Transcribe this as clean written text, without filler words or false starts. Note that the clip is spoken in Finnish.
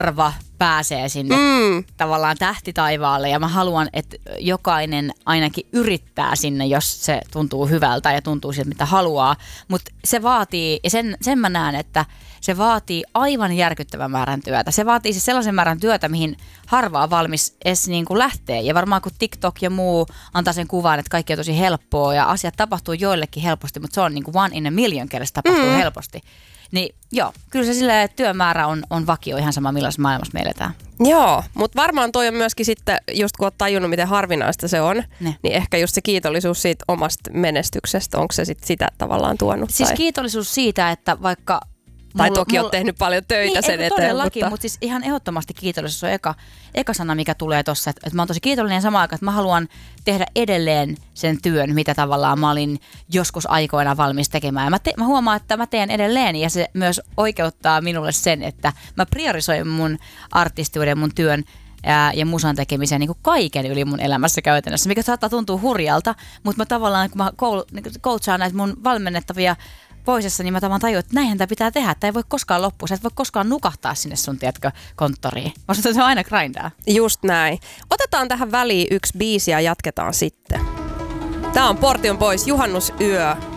harva pääsee sinne tavallaan tähtitaivaalle ja mä haluan, että jokainen ainakin yrittää sinne, jos se tuntuu hyvältä ja tuntuu siltä, mitä haluaa. Mutta se vaatii, ja sen mä näen, että se vaatii aivan järkyttävän määrän työtä. Se vaatii siis sellaisen määrän työtä, mihin harva on valmis edes niin kuin lähtee. Ja varmaan kun TikTok ja muu antaa sen kuvan, että kaikki on tosi helppoa ja asiat tapahtuu joillekin helposti, mutta se on niin kuin one in a million kerrasta tapahtuu helposti. Niin joo, kyllä se silleen, että työmäärä on vakio ihan sama millaisessa maailmassa me eletään. Joo, mutta varmaan toi on myöskin sitten, just kun oot tajunnut, miten harvinaista se on, niin ehkä just se kiitollisuus siitä omasta menestyksestä, onko se sitten sitä tavallaan tuonut? Siis kiitollisuus siitä, että vaikka... Tai toki olet tehnyt paljon töitä niin, sen eteen. Todellakin, mutta siis ihan ehdottomasti kiitollisuus on eka sana, mikä tulee tossa. Että mä oon tosi kiitollinen samaan aikaan, että mä haluan tehdä edelleen sen työn, mitä tavallaan mä olin joskus aikoina valmis tekemään. Mä huomaan, että mä teen edelleen ja se myös oikeuttaa minulle sen, että mä priorisoin mun artistiuden, mun työn ja musan tekemisen niin kuin kaiken yli mun elämässä käytännössä, mikä saattaa tuntua hurjalta, mutta mä tavallaan, kun mä coachaan näitä mun valmennettavia poisessa, niin mä tavallaan tajuin, että näinhän tämä pitää tehdä. Tämä ei voi koskaan loppua. Sä et voi koskaan nukahtaa sinne sun, tiedätkö, konttoriin. Vaan se on aina grindaa. Just näin. Otetaan tähän väliin yksi biisi ja jatketaan sitten. Tää on Portion Boys, Juhannusyö.